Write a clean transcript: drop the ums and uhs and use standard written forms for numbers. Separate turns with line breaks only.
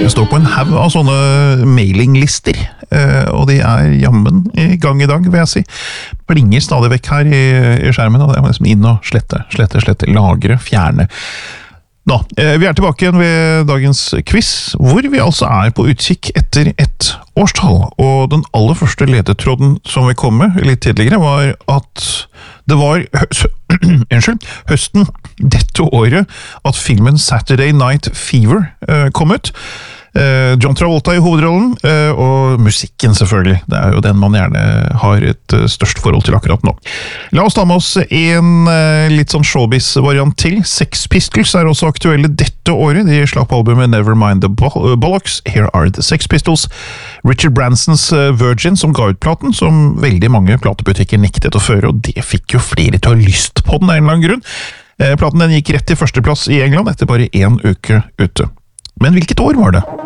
Jeg står på en haug av sånne mailinglister, og de jammen i gang i dag, vil jeg si. Plinger stadig vekk her i skjermen, og det er liksom inn og slette, lagre, fjerne. Nå, vi tilbake igjen ved dagens quiz, hvor vi altså på utkikk etter et årstall, og den aller første ledetråden som vi kom med litt tidligere var at det var høsten dette året at filmen Saturday Night Fever kom ut. John Travolta i hovedrollen, og musikken selvfølgelig. Det jo den man gjerne har et størst forhold til akkurat nå. La oss ta med oss en litt sånn showbiz-variant til. Sex Pistols også aktuelle dette året. De slapp albumet Nevermind the Bollocks. Here are the Sex Pistols. Richard Bransons Virgin som ga ut platen, som veldig mange platebutikker nektet å føre, og det fikk jo flere til å ha lyst på den av en eller annen grunn. Platen den gikk rett til førsteplass i England etter bare 1 uke ute. Men hvilket år var det?